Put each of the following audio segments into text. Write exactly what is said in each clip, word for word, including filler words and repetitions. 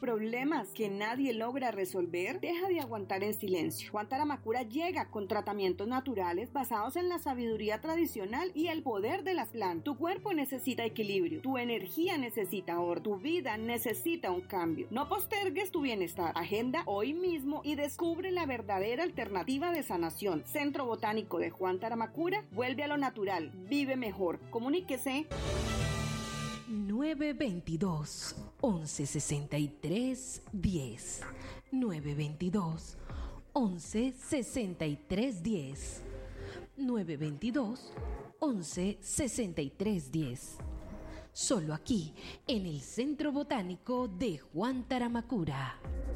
problemas que nadie logra resolver? Deja de aguantar en silencio. Juan Taramacura llega con tratamientos naturales basados en la sabiduría tradicional y el poder de las plantas. Tu cuerpo necesita equilibrio, tu energía necesita orden, tu vida necesita un cambio. No postergues tu bienestar. Agenda hoy mismo y descubre la verdadera alternativa de sanación. Centro Botánico de Juan Taramacura, vuelve a lo natural, vive mejor. Comuníquese. nueve veintidós, once sesenta y tres, diez. nueve veintidós, once sesenta y tres, diez. nueve veintidós, once sesenta y tres, diez. Solo aquí, en el Centro Botánico de Juan Taramacura.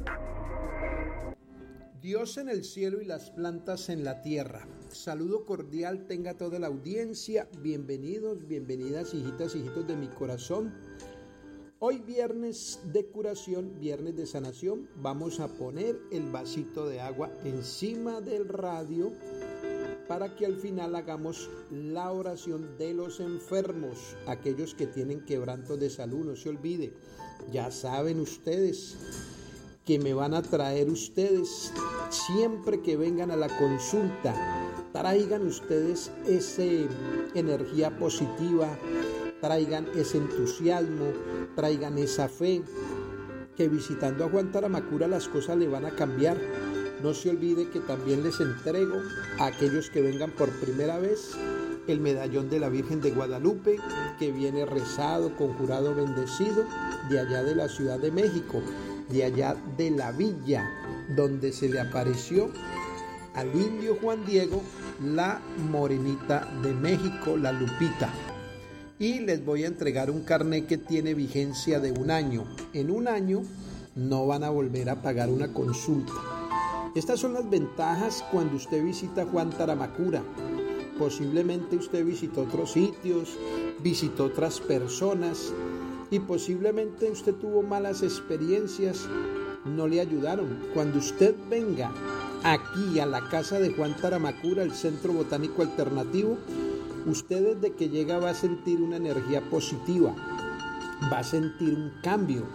Dios en el cielo y las plantas en la tierra. Saludo cordial tenga toda la audiencia. Bienvenidos, bienvenidas, hijitas, hijitos de mi corazón. Hoy viernes de curación, viernes de sanación, vamos a poner el vasito de agua encima del radio para que al final hagamos la oración de los enfermos, aquellos que tienen quebrantos de salud. No se olvide, ya saben ustedes que me van a traer ustedes siempre que vengan a la consulta. Traigan ustedes esa energía positiva, traigan ese entusiasmo, traigan esa fe, que visitando a Juan Taramacura las cosas le van a cambiar. No se olvide que también les entrego a aquellos que vengan por primera vez el medallón de la Virgen de Guadalupe, que viene rezado, conjurado, bendecido, de allá de la Ciudad de México, de allá de la villa donde se le apareció al indio Juan Diego, la morenita de México, la Lupita. Y les voy a entregar un carnet que tiene vigencia de un año. En un año no van a volver a pagar una consulta. Estas son las ventajas cuando usted visita Juan Taramacura. Posiblemente usted visitó otros sitios, visitó otras personas y posiblemente usted tuvo malas experiencias, no le ayudaron. Cuando usted venga aquí a la casa de Juan Taramacura, el Centro Botánico Alternativo, usted desde que llega va a sentir una energía positiva, va a sentir un cambio.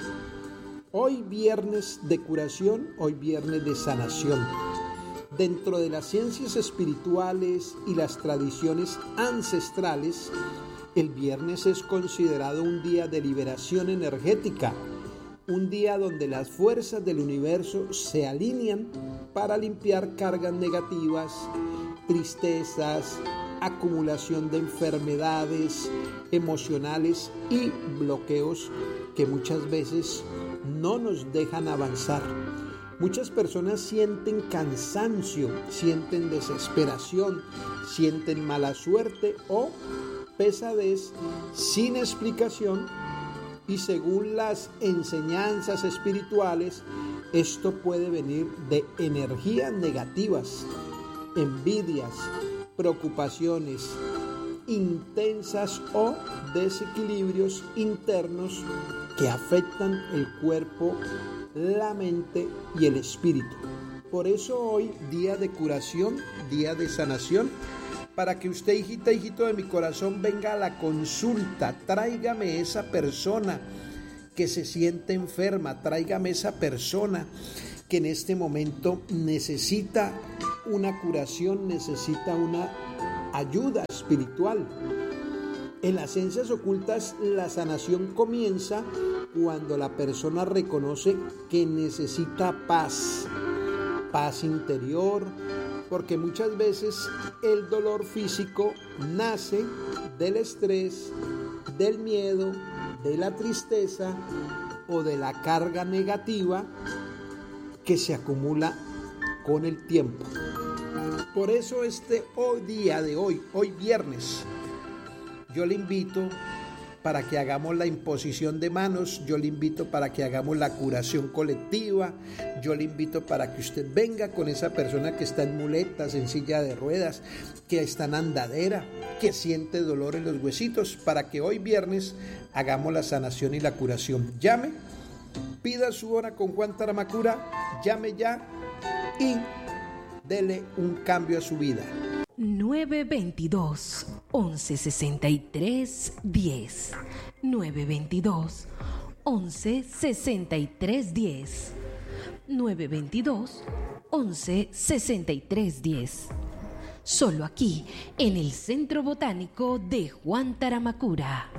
Hoy viernes de curación, hoy viernes de sanación. Dentro de las ciencias espirituales y las tradiciones ancestrales, el viernes es considerado un día de liberación energética, un día donde las fuerzas del universo se alinean para limpiar cargas negativas, tristezas, acumulación de enfermedades emocionales y bloqueos que muchas veces no nos dejan avanzar. Muchas personas sienten cansancio, sienten desesperación, sienten mala suerte o pesadez sin explicación, y según las enseñanzas espirituales, esto puede venir de energías negativas, envidias, preocupaciones intensas o desequilibrios internos que afectan el cuerpo, la mente y el espíritu. Por eso hoy, día de curación, día de sanación, para que usted, hijita, hijito de mi corazón, venga a la consulta. Tráigame esa persona que se siente enferma, tráigame esa persona que en este momento necesita una curación, necesita una ayuda espiritual. En las ciencias ocultas, la sanación comienza cuando la persona reconoce que necesita paz, paz interior, porque muchas veces el dolor físico nace del estrés, del miedo, de la tristeza o de la carga negativa que se acumula con el tiempo. Por eso este hoy día de hoy, hoy viernes, yo le invito para que hagamos la imposición de manos, yo le invito para que hagamos la curación colectiva, yo le invito para que usted venga con esa persona que está en muletas, en silla de ruedas, que está en andadera, que siente dolor en los huesitos, para que hoy viernes hagamos la sanación y la curación. Llame, pida su hora con Juan Taramacura, llame ya y dele un cambio a su vida. nueve veintidós, once sesenta y tres, diez. nueve veintidós, once, sesenta y tres diez. nueve dos dos, once, sesenta y tres diez. Solo aquí, en el Centro Botánico de Juan Taramacura.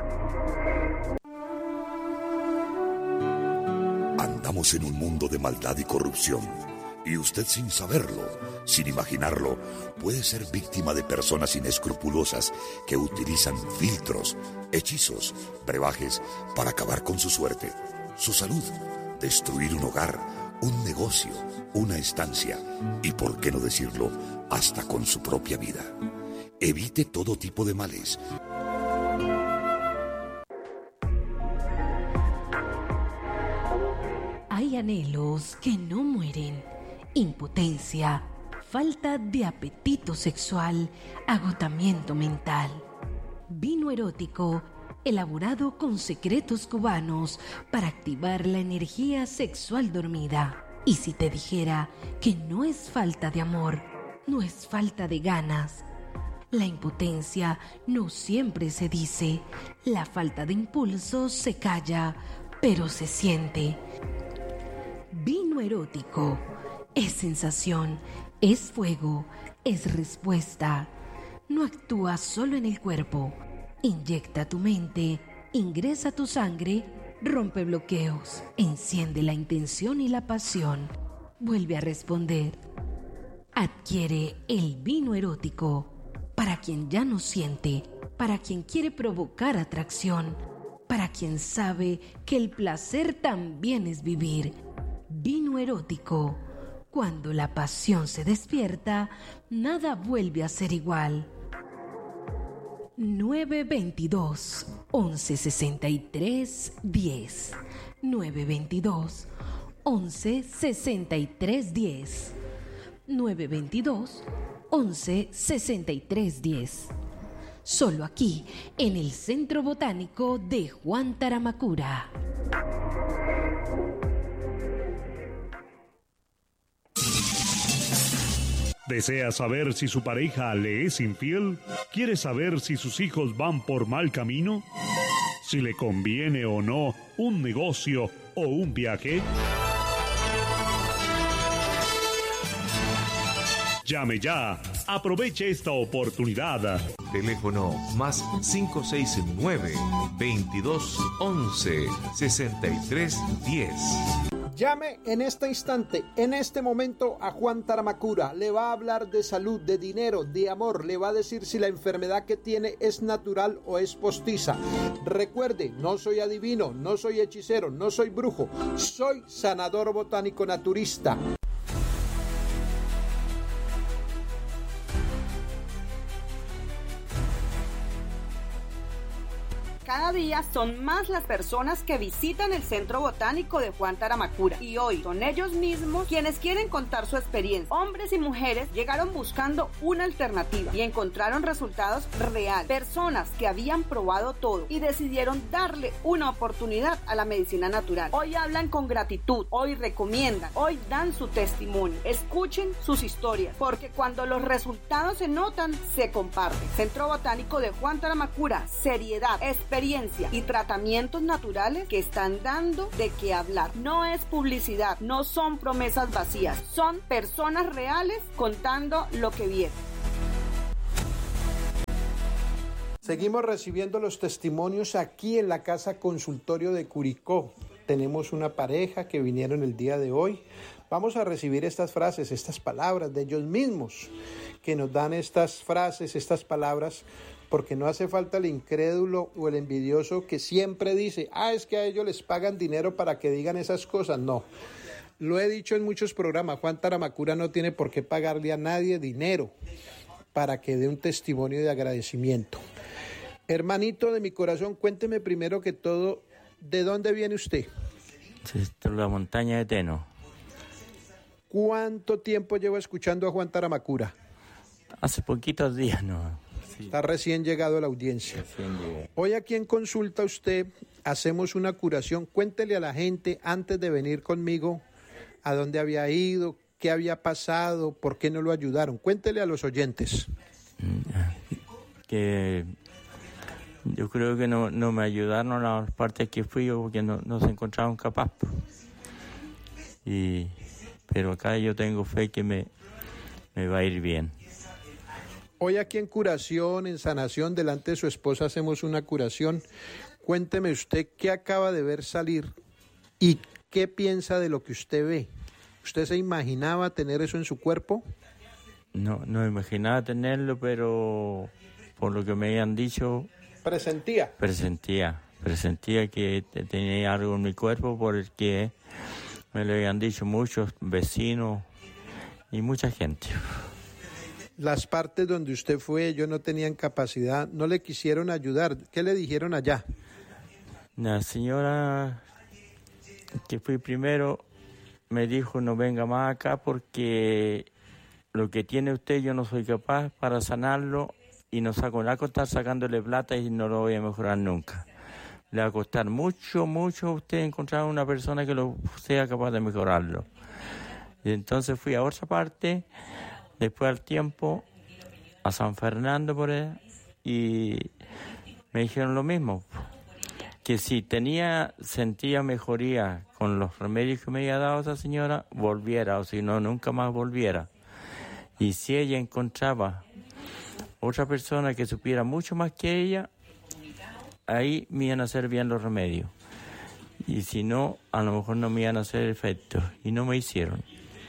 Andamos en un mundo de maldad y corrupción, y usted sin saberlo, sin imaginarlo, puede ser víctima de personas inescrupulosas que utilizan filtros, hechizos, brebajes para acabar con su suerte, su salud, destruir un hogar, un negocio, una estancia y, por qué no decirlo, hasta con su propia vida. Evite todo tipo de males. Hay anhelos que no mueren. Impotencia, falta de apetito sexual, agotamiento mental. Vino erótico, elaborado con secretos cubanos para activar la energía sexual dormida. Y si te dijera que no es falta de amor, no es falta de ganas. La impotencia no siempre se dice, la falta de impulso se calla, pero se siente. Vino erótico es sensación, es fuego, es respuesta. No actúa solo en el cuerpo, inyecta tu mente, ingresa tu sangre, rompe bloqueos, enciende la intención y la pasión, vuelve a responder. Adquiere el vino erótico para quien ya no siente, para quien quiere provocar atracción, para quien sabe que el placer también es vivir. Vino erótico. Cuando la pasión se despierta, nada vuelve a ser igual. nueve dos dos, once, sesenta y tres, diez. nueve dos dos, once, sesenta y tres, diez. nueve dos dos, once, sesenta y tres, diez. Solo aquí, en el Centro Botánico de Juan Taramacura. ¿Desea saber si su pareja le es infiel? ¿Quiere saber si sus hijos van por mal camino? ¿Si le conviene o no un negocio o un viaje? Llame ya. Aproveche esta oportunidad. Teléfono más cinco seis nueve, veintidós once, sesenta y tres diez. Llame en este instante, en este momento a Juan Taramacura. Le va a hablar de salud, de dinero, de amor. Le va a decir si la enfermedad que tiene es natural o es postiza. Recuerde, no soy adivino, no soy hechicero, no soy brujo. Soy sanador botánico naturista. Cada día son más las personas que visitan el Centro Botánico de Juan Taramacura y hoy son ellos mismos quienes quieren contar su experiencia. Hombres y mujeres llegaron buscando una alternativa y encontraron resultados reales. Personas que habían probado todo y decidieron darle una oportunidad a la medicina natural. Hoy hablan con gratitud, hoy recomiendan, hoy dan su testimonio. Escuchen sus historias, porque cuando los resultados se notan, se comparten. Centro Botánico de Juan Taramacura, seriedad, experiencia y tratamientos naturales que están dando de qué hablar. No es publicidad, no son promesas vacías, son personas reales contando lo que vieron. Seguimos recibiendo los testimonios aquí en la Casa Consultorio de Curicó. Tenemos una pareja que vinieron el día de hoy. Vamos a recibir estas frases, estas palabras de ellos mismos, que nos dan estas frases, estas palabras, porque no hace falta el incrédulo o el envidioso que siempre dice, ah, es que a ellos les pagan dinero para que digan esas cosas. No, lo he dicho en muchos programas, Juan Taramacura no tiene por qué pagarle a nadie dinero para que dé un testimonio de agradecimiento. Hermanito de mi corazón, cuénteme primero que todo, ¿de dónde viene usted? De la montaña de Teno. ¿Cuánto tiempo lleva escuchando a Juan Taramacura? Hace poquitos días, ¿no? Sí. Está recién llegado a la audiencia. Hoy aquí en Consulta usted hacemos una curación. Cuéntele a la gente antes de venir conmigo a dónde había ido, qué había pasado, por qué no lo ayudaron. Cuéntele a los oyentes. Que Yo creo que no, no me ayudaron a las partes que fui yo porque no, no se encontraban capaz. Y, pero acá yo tengo fe que me, me va a ir bien. Hoy aquí en curación, en sanación, delante de su esposa hacemos una curación. Cuénteme usted qué acaba de ver salir y qué piensa de lo que usted ve. ¿Usted se imaginaba tener eso en su cuerpo? No, no imaginaba tenerlo, pero por lo que me habían dicho... ¿Presentía? Presentía, presentía que tenía algo en mi cuerpo porque me lo habían dicho muchos vecinos y mucha gente. Las partes donde usted fue, ellos no tenían capacidad, no le quisieron ayudar. ¿Qué le dijeron allá? La señora que fui primero me dijo no venga más acá porque lo que tiene usted yo no soy capaz para sanarlo y nos va a costar sacándole plata y no lo voy a mejorar nunca. Le va a costar mucho, mucho a usted encontrar una persona que lo sea capaz de mejorarlo. Y entonces fui a otra parte, después al tiempo, a San Fernando por ahí, y me dijeron lo mismo, que si tenía, sentía mejoría con los remedios que me había dado esa señora, volviera, o si no, nunca más volviera. Y si ella encontraba otra persona que supiera mucho más que ella, ahí me iban a hacer bien los remedios. Y si no, a lo mejor no me iban a hacer efecto. Y no me hicieron.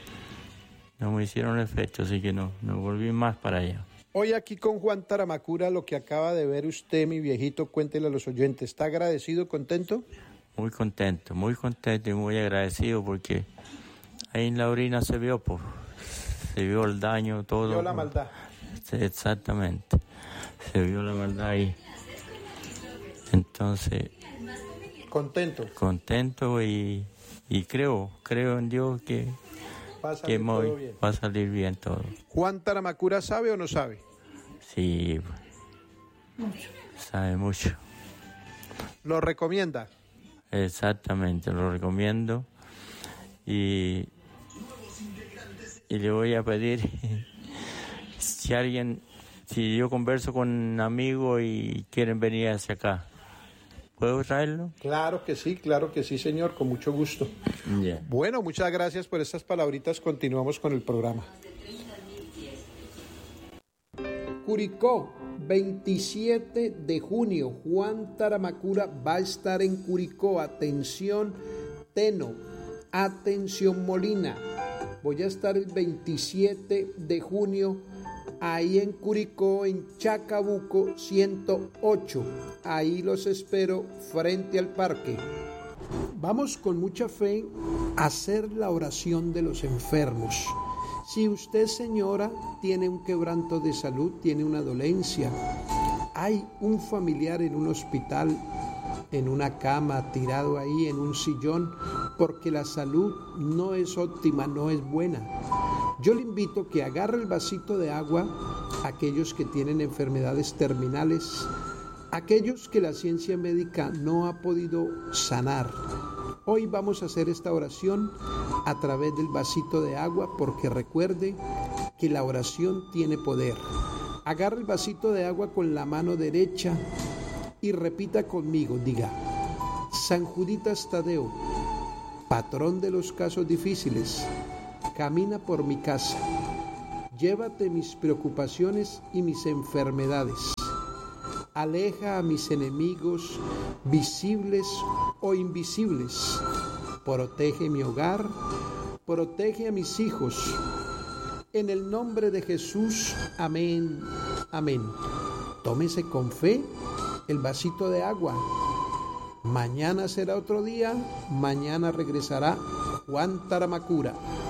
No me hicieron efecto, así que no, no volví más para allá. Hoy aquí con Juan Taramacura, lo que acaba de ver usted, mi viejito, cuéntele a los oyentes. ¿Está agradecido, contento? Muy contento, muy contento y muy agradecido porque ahí en la orina se vio, pues, se vio el daño, todo. Se vio la maldad. Sí, exactamente, se vio la maldad ahí. Entonces... Contento. Contento y, y creo, creo en Dios que... Va a salir que todo muy, bien. Va a salir bien todo. ¿Juan Taramacura sabe o no sabe? Sí, mucho. Sabe mucho. ¿Lo recomienda? Exactamente, lo recomiendo. Y, y le voy a pedir, si alguien, si yo converso con un amigo y quieren venir hacia acá, ¿puedo traerlo? Claro que sí, claro que sí, señor, con mucho gusto. Yeah. Bueno, muchas gracias por estas palabritas. Continuamos con el programa. Curicó, veintisiete de junio. Juan Taramacura va a estar en Curicó. Atención, Teno. Atención, Molina. Voy a estar el veintisiete de junio ahí en Curicó, en Chacabuco ciento ocho. Ahí los espero frente al parque. Vamos con mucha fe a hacer la oración de los enfermos. Si usted, señora, tiene un quebranto de salud, tiene una dolencia, hay un familiar en un hospital, en una cama, tirado ahí en un sillón, porque la salud no es óptima, no es buena, yo le invito a que agarre el vasito de agua, aquellos que tienen enfermedades terminales, aquellos que la ciencia médica no ha podido sanar. Hoy vamos a hacer esta oración a través del vasito de agua, porque recuerde que la oración tiene poder. Agarre el vasito de agua con la mano derecha y repita conmigo, diga: San Juditas Tadeo, patrón de los casos difíciles, camina por mi casa, llévate mis preocupaciones y mis enfermedades, aleja a mis enemigos visibles o invisibles, protege mi hogar, protege a mis hijos, en el nombre de Jesús, amén, amén. Tómese con fe el vasito de agua. Mañana será otro día, mañana regresará Juan Taramacura.